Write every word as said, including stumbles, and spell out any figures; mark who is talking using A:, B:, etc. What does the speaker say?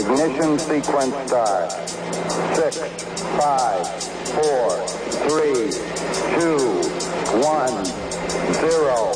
A: Ignition sequence start. Six, five, four, three, two, one, zero.